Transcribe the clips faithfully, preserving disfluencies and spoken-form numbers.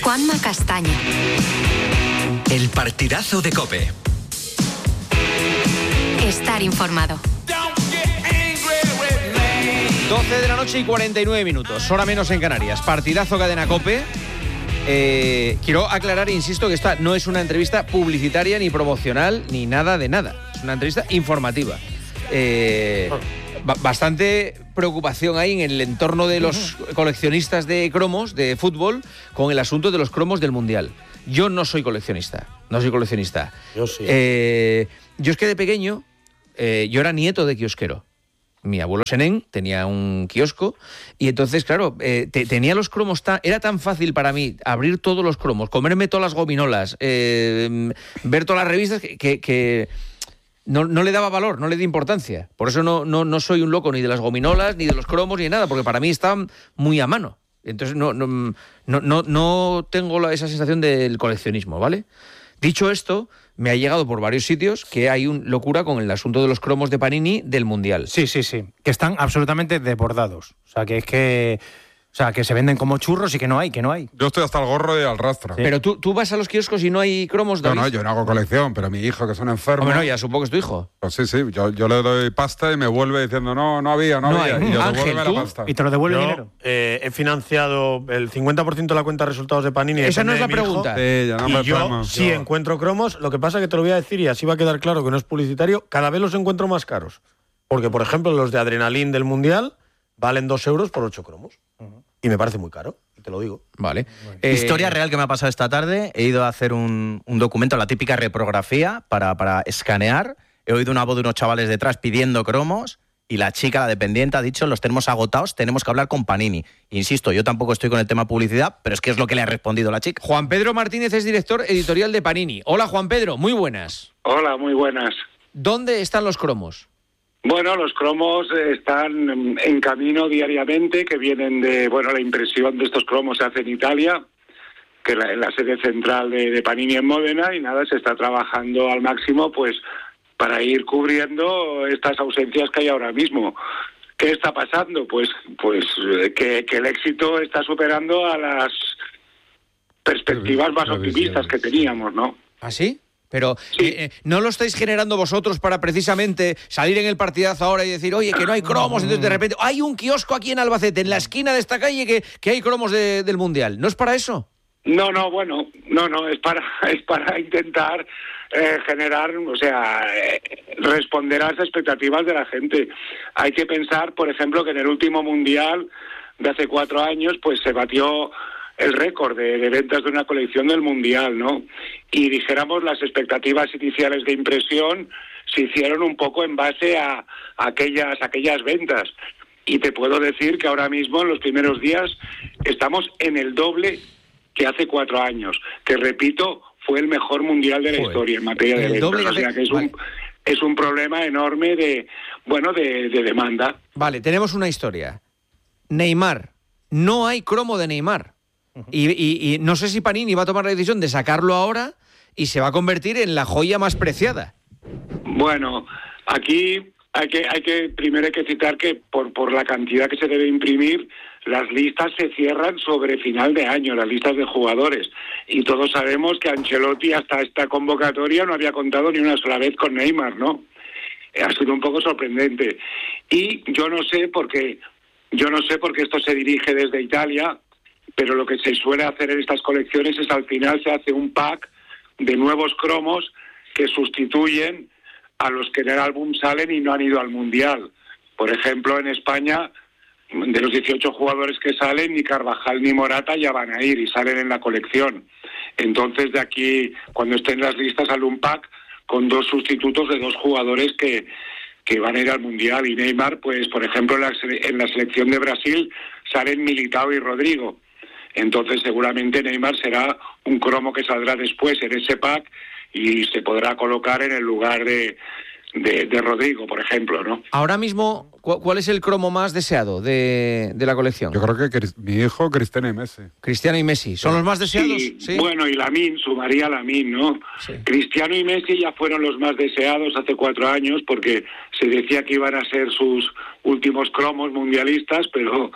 Juanma Castaño. El partidazo de COPE. Estar informado. doce de la noche y cuarenta y nueve minutos, hora menos en Canarias. Partidazo Cadena COPE. Eh, quiero aclarar, insisto, que esta no es una entrevista publicitaria ni promocional ni nada de nada. Es una entrevista informativa. Eh, bastante preocupación hay en el entorno de los coleccionistas de cromos de fútbol con el asunto de los cromos del Mundial. Yo no soy coleccionista, no soy coleccionista. Yo sí. Eh, yo es que de pequeño, eh, yo era nieto de kiosquero. Mi abuelo Senén tenía un kiosco y entonces, claro, eh, te, tenía los cromos tan... Era tan fácil para mí abrir todos los cromos, comerme todas las gominolas, eh, ver todas las revistas que... que, que no, no le daba valor, no le di importancia. Por eso no, no, no soy un loco ni de las gominolas, ni de los cromos, ni de nada, porque para mí estaban muy a mano. Entonces no, no, no, no, no tengo la, esa sensación del coleccionismo, ¿vale? Dicho esto, me ha llegado por varios sitios que hay una locura con el asunto de los cromos de Panini del Mundial. Sí, sí, sí. Que están absolutamente desbordados. O sea, que es que... O sea, que se venden como churros y que no hay, que no hay. Yo estoy hasta el gorro de Alrastra. Sí. Pero tú, tú vas a los kioscos y no hay cromos, David. No, no, yo no hago colección, pero mi hijo, que es un enfermo... Hombre, no, ya supongo que es tu hijo. Pues sí, sí, yo, yo le doy pasta y me vuelve diciendo, no, no había, no, No había. hay. Y yo Ángel, devuélveme ¿tú? la pasta. Y te lo devuelve Yo, el dinero. Eh, he financiado el cincuenta por ciento de la cuenta de resultados de Panini. Esa no es la depende de mi hijo. pregunta. Sí, ya no me Y yo enfermo. sí encuentro cromos, lo que pasa es que te lo voy a decir y así va a quedar claro que no es publicitario, cada vez los encuentro más caros. Porque, por ejemplo, los de Adrenalin del Mundial valen dos euros por ocho cromos. Uh-huh. Y me parece muy caro, te lo digo. Vale. Bueno. Eh, Historia real que me ha pasado esta tarde. He ido a hacer un, un documento, la típica reprografía, para, para escanear. He oído una voz de unos chavales detrás pidiendo cromos y la chica, la dependiente, ha dicho, los tenemos agotados, tenemos que hablar con Panini. Insisto, yo tampoco estoy con el tema publicidad, pero es que es lo que le ha respondido la chica. Juan Pedro Martínez es director editorial de Panini. Hola, Juan Pedro, muy buenas. Hola, muy buenas. ¿Dónde están los cromos? Bueno, los cromos están en camino diariamente, que vienen de, bueno, la impresión de estos cromos se hace en Italia, que es la, la sede central de, de Panini en Módena, y nada, se está trabajando al máximo, pues, para ir cubriendo estas ausencias que hay ahora mismo. ¿Qué está pasando? Pues, pues que, que el éxito está superando a las perspectivas más optimistas que teníamos, ¿no? ¿Ah, sí? Pero sí. eh, ¿no lo estáis generando vosotros para precisamente salir en el partidazo ahora y decir, oye, que no hay cromos? Entonces de repente, hay un kiosco aquí en Albacete, en la esquina de esta calle, que, que hay cromos de, del Mundial. ¿No es para eso? No, no, bueno, no, no, es para, es para intentar eh, generar, o sea, eh, responder a las expectativas de la gente. Hay que pensar, por ejemplo, que en el último Mundial de hace cuatro años, pues se batió el récord de, de ventas de una colección del Mundial, ¿no? Y dijéramos, las expectativas iniciales de impresión se hicieron un poco en base a, a aquellas, a aquellas ventas. Y te puedo decir que ahora mismo, en los primeros días, estamos en el doble que hace cuatro años, que repito, fue el mejor Mundial de la Joder. historia en materia de ventas. O sea que es un, es un problema enorme de, bueno, de, de demanda. Vale, tenemos una historia. Neymar. No hay cromo de Neymar. Y, y, y no sé si Panini va a tomar la decisión de sacarlo ahora y se va a convertir en la joya más preciada. Bueno, aquí hay que, hay que primero hay que citar que por, por la cantidad que se debe imprimir, las listas se cierran sobre final de año, las listas de jugadores. Y todos sabemos que Ancelotti hasta esta convocatoria no había contado ni una sola vez con Neymar, ¿no? Ha sido un poco sorprendente. Y yo no sé por qué, yo no sé por qué esto se dirige desde Italia, pero lo que se suele hacer en estas colecciones es al final se hace un pack de nuevos cromos que sustituyen a los que en el álbum salen y no han ido al Mundial. Por ejemplo, en España, de los dieciocho jugadores que salen, ni Carvajal ni Morata ya van a ir y salen en la colección. Entonces, de aquí, cuando estén las listas, sale un pack con dos sustitutos de dos jugadores que, que van a ir al Mundial. Y Neymar, pues, por ejemplo, en la, en la selección de Brasil salen Militao y Rodrigo. Entonces seguramente Neymar será un cromo que saldrá después en ese pack y se podrá colocar en el lugar de, de, de Rodrigo, por ejemplo, ¿no? Ahora mismo, ¿cuál es el cromo más deseado de, de la colección? Yo creo que mi hijo, Cristiano y Messi. Cristiano y Messi, ¿son los más deseados? Sí, ¿Sí? Bueno, y Lamine, sumaría Lamine, ¿no? Sí. Cristiano y Messi ya fueron los más deseados hace cuatro años porque se decía que iban a ser sus últimos cromos mundialistas, pero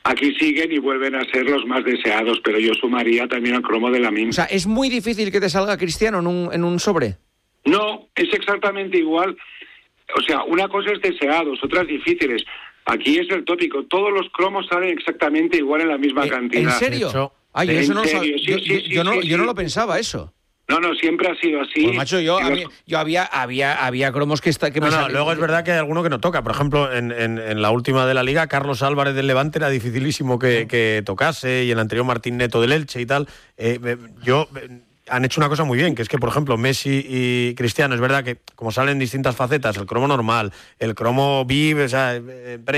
aquí siguen y vuelven a ser los más deseados, pero yo sumaría también el cromo de Lamine. O sea, ¿es muy difícil que te salga Cristiano en un, en un sobre? No, es exactamente igual. O sea, una cosa es deseados, otras difíciles. Aquí es el tópico. Todos los cromos salen exactamente igual en la misma ¿En cantidad. serio? Hecho, Ay, yo en eso no lo serio, sab- sí, yo, sí, yo- sí, yo no, sí, yo no sí. lo pensaba eso. No, no, siempre ha sido así. Pues macho, yo, Y a los- mí- yo había, había, había cromos que, está, que No, me no, salían- luego es verdad que hay alguno que no toca. Por ejemplo, en, en- en la última de la Liga, Carlos Álvarez del Levante era dificilísimo que, que tocase, y el anterior Martín Neto del Elche y tal. Eh, eh, yo... eh, han hecho una cosa muy bien, que es que, por ejemplo, Messi y Cristiano, es verdad que como salen distintas facetas, el cromo normal, el cromo V I V, o sea, eh,